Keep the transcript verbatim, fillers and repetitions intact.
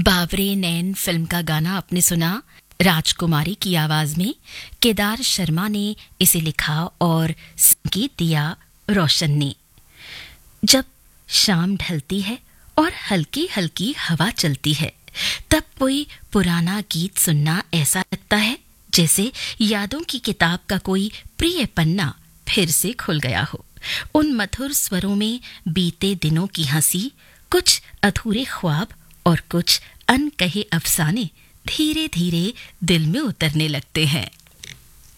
बावरे नैन film का गाना आपने सुना। राजकुमारी की आवाज में केदार शर्मा ने इसे लिखा और संगीत दिया रोशन ने। जब शाम ढलती है और हल्की हल्की हवा चलती है, तब कोई पुराना गीत सुनना ऐसा लगता है जैसे यादों की किताब का कोई प्रिय पन्ना फिर से खुल गया हो। उन मधुर स्वरों में बीते दिनों की हंसी, कुछ अधूरे ख्वाब और कुछ अनकहे अफसाने धीरे धीरे दिल में उतरने लगते हैं।